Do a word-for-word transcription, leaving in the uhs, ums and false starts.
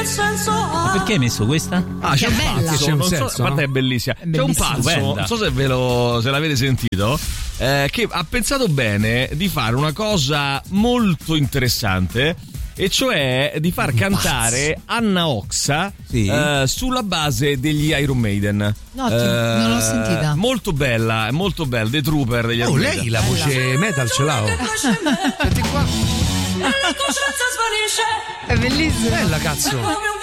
Ma perché hai messo questa? Ah, c'è Che un bella. pazzo, C'è un non so, senso, a parte no? è bellissima. È C'è un bellissima. pazzo, Stupenda. non so se ve lo se l'avete sentito, eh, che ha pensato bene di fare una cosa molto interessante, e cioè di far cantare Anna Oxa Sì. eh, sulla base degli Iron Maiden. No, ti- non l'ho sentita. Molto bella, è molto bella, The Trooper degli Iron Oh, Maiden. lei la voce metal ce l'ha. Oh. Senti qua. È bellissima. Bella, cazzo.